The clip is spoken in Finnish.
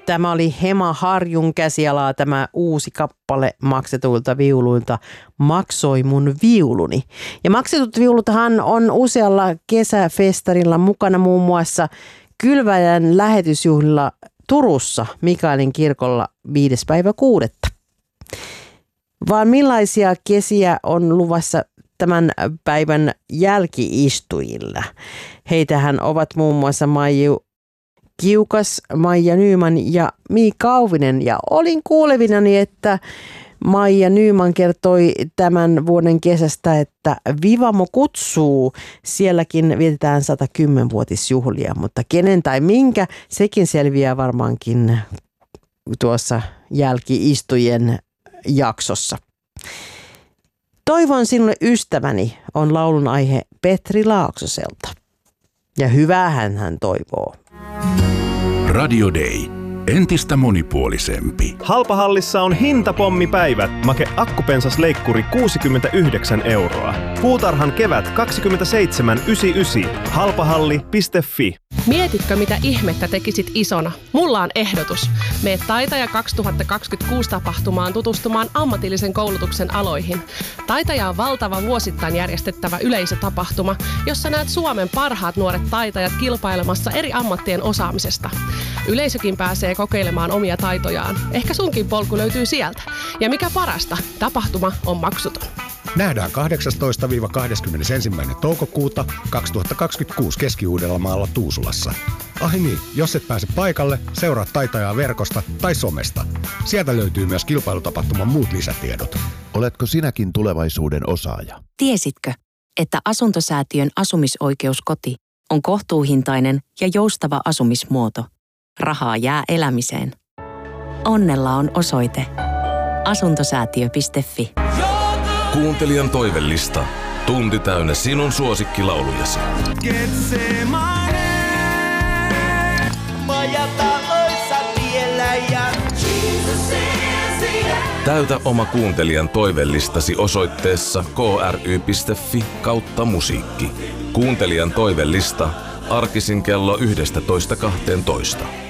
Tämä oli Hema Harjun käsialaa, tämä uusi kappale maksetuilta viuluilta Maksoi mun viuluni. Ja maksetut viuluthan on usealla kesäfestarilla mukana, muun muassa Kylväjän lähetysjuhlilla Turussa Mikaelin kirkolla 5.6. Vaan millaisia kesiä on luvassa tämän päivän jälkiistujilla? Heitähän ovat muun muassa Maiju Kiukas, Maija Nyman ja Miikka Auvinen. Ja olin kuulevinani, että Maija Nyman kertoi tämän vuoden kesästä, että Vivamo kutsuu. Sielläkin vietetään 110-vuotisjuhlia, mutta kenen tai minkä, sekin selviää varmaankin tuossa jälkiistujen jaksossa. Toivon sinulle ystäväni on laulun aihe Petri Laaksoselta. Ja hyvää hän toivoo. Radio Day. Entistä monipuolisempi. Halpahallissa on hintapommipäivät. Make akkupensasleikkuri 69 €. Puutarhan kevät 27,99. Halpahalli.fi. Mietitkö, mitä ihmettä tekisit isona? Mulla on ehdotus. Mene Taitaja 2026 tapahtumaan tutustumaan ammatillisen koulutuksen aloihin. Taitaja on valtava vuosittain järjestettävä yleisötapahtuma, jossa näet Suomen parhaat nuoret taitajat kilpailemassa eri ammattien osaamisesta. Yleisökin pääsee kokeilemaan omia taitojaan. Ehkä sunkin polku löytyy sieltä. Ja mikä parasta, tapahtuma on maksuton. Nähdään 18-21. toukokuuta 2026 Keski-Uudellamaalla Tuusulassa. Ai niin, jos et pääse paikalle, seuraa Taitajaa verkosta tai somesta. Sieltä löytyy myös kilpailutapahtuman muut lisätiedot. Oletko sinäkin tulevaisuuden osaaja? Tiesitkö, että Asuntosäätiön asumisoikeuskoti on kohtuuhintainen ja joustava asumismuoto? Rahaa jää elämiseen. Onnella on osoite. Asuntosäätiö.fi. Kuuntelijan toivellista. Tunti täynnä sinun suosikkilaulujasi. Täytä oma kuuntelijan toivellistasi osoitteessa kry.fi/musiikki. Kuuntelijan toivellista arkisin kello 11:12.